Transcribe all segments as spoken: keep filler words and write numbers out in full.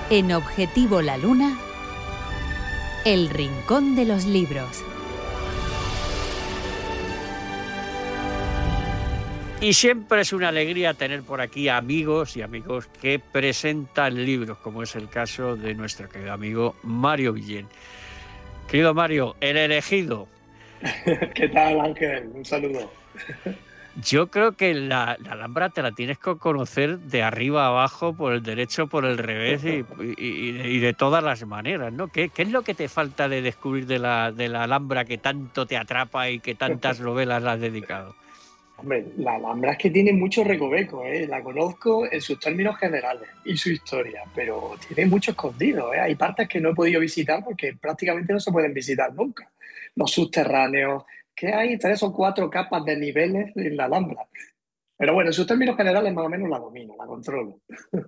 En Objetivo La Luna, El Rincón de los Libros. Y siempre es una alegría tener por aquí amigos y amigos que presentan libros, como es el caso de nuestro querido amigo Mario Villén. Querido Mario, El Elegido. ¿Qué tal, Ángel? Un saludo. Yo creo que la, la Alhambra te la tienes que conocer de arriba a abajo, por el derecho, por el revés y, y, y de todas las maneras, ¿no? ¿Qué, qué es lo que te falta de descubrir de la, de la Alhambra que tanto te atrapa y que tantas novelas le has dedicado? Hombre, la Alhambra es que tiene mucho recoveco, ¿eh? La conozco en sus términos generales y su historia, pero tiene mucho escondido, ¿eh? Hay partes que no he podido visitar porque prácticamente no se pueden visitar nunca. Los subterráneos, que hay tres o cuatro capas de niveles en la Alhambra. Pero bueno, en sus términos generales más o menos la domino, la controlo.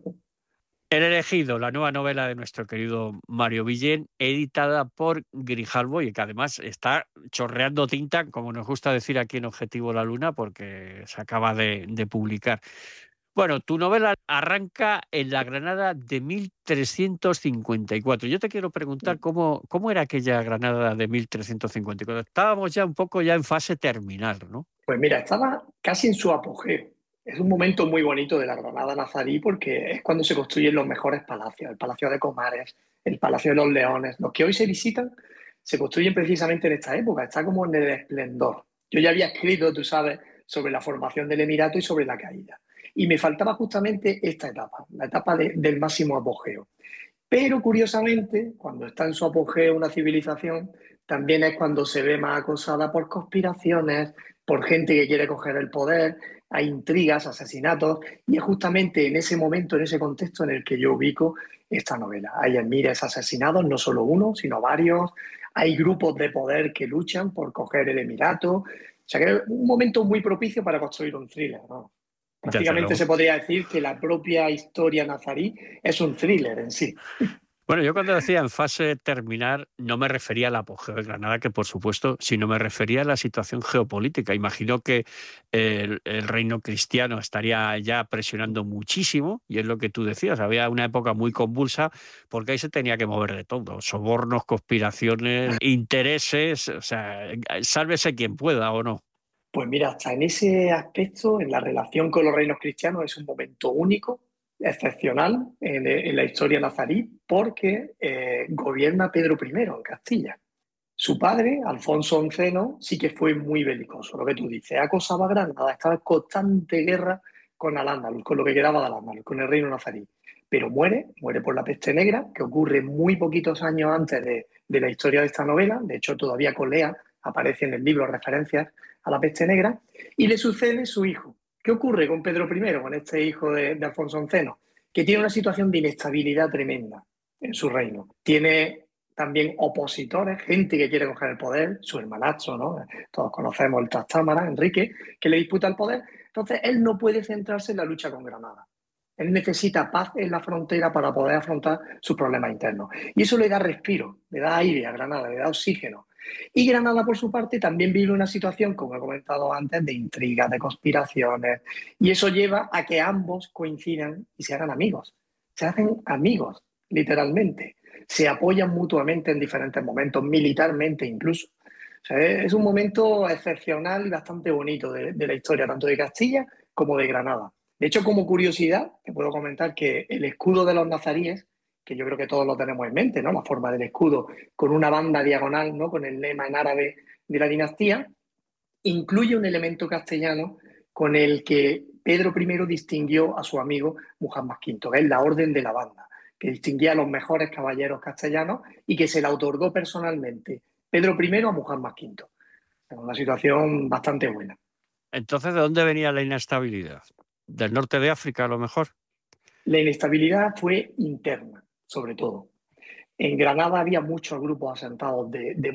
El Elegido, la nueva novela de nuestro querido Mario Villén, editada por Grijalbo y que además está chorreando tinta, como nos gusta decir aquí en Objetivo La Luna, porque se acaba de, de publicar. Bueno, tu novela arranca en la Granada de mil trescientos cincuenta y cuatro. Yo te quiero preguntar cómo, cómo era aquella Granada de mil trescientos cincuenta y cuatro. Estábamos ya un poco ya en fase terminal, ¿no? Pues mira, estaba casi en su apogeo. Es un momento muy bonito de la Granada nazarí porque es cuando se construyen los mejores palacios. El Palacio de Comares, el Palacio de los Leones, los que hoy se visitan, se construyen precisamente en esta época. Está como en el esplendor. Yo ya había escrito, tú sabes, sobre la formación del Emirato y sobre la caída. Y me faltaba justamente esta etapa, la etapa de, del máximo apogeo. Pero curiosamente, cuando está en su apogeo una civilización, también es cuando se ve más acosada por conspiraciones, por gente que quiere coger el poder, hay intrigas, asesinatos, y es justamente en ese momento, en ese contexto en el que yo ubico esta novela. Hay emires asesinados, no solo uno, sino varios, hay grupos de poder que luchan por coger el Emirato, o sea que es un momento muy propicio para construir un thriller, ¿no? Desde Prácticamente luego. se podría decir que la propia historia nazarí es un thriller en sí. Bueno, yo cuando decía en fase terminar no me refería al apogeo de Granada, que por supuesto, sino me refería a la situación geopolítica. Imagino que el, el reino cristiano estaría ya presionando muchísimo, y es lo que tú decías, había una época muy convulsa porque ahí se tenía que mover de todo, sobornos, conspiraciones, intereses, o sea, sálvese quien pueda o no. Pues mira, hasta en ese aspecto, en la relación con los reinos cristianos, es un momento único, excepcional en, en la historia nazarí, porque eh, gobierna Pedro primero en Castilla. Su padre, Alfonso onceno, sí que fue muy belicoso, lo que tú dices, acosaba a Granada, estaba en constante guerra con Al-Ándalus, con lo que quedaba de Al-Ándalus, con el reino nazarí. Pero muere, muere por la peste negra, que ocurre muy poquitos años antes de, de la historia de esta novela, de hecho todavía colea, aparece en el libro referencias a la peste negra, y le sucede su hijo. ¿Qué ocurre con Pedro primero, con este hijo de, de Alfonso onceno? Que tiene una situación de inestabilidad tremenda en su reino. Tiene también opositores, gente que quiere coger el poder, su hermanastro, ¿no? Todos conocemos el Trastámara, Enrique, que le disputa el poder. Entonces, él no puede centrarse en la lucha con Granada. Él necesita paz en la frontera para poder afrontar sus problemas internos. Y eso le da respiro, le da aire a Granada, le da oxígeno. Y Granada, por su parte, también vive una situación, como he comentado antes, de intrigas, de conspiraciones. Y eso lleva a que ambos coincidan y se hagan amigos. Se hacen amigos, literalmente. Se apoyan mutuamente en diferentes momentos, militarmente incluso. O sea, es un momento excepcional y bastante bonito de, de la historia, tanto de Castilla como de Granada. De hecho, como curiosidad, te puedo comentar que el escudo de los nazaríes, que yo creo que todos lo tenemos en mente, ¿no? La forma del escudo con una banda diagonal, ¿no? Con el lema en árabe de la dinastía, incluye un elemento castellano con el que Pedro primero distinguió a su amigo Muhammad quinto, que es la Orden de la Banda, que distinguía a los mejores caballeros castellanos y que se la otorgó personalmente Pedro primero a Muhammad quinto. Una situación bastante buena. Entonces, ¿de dónde venía la inestabilidad? ¿Del norte de África a lo mejor? La inestabilidad fue interna, sobre todo. En Granada había muchos grupos asentados de, de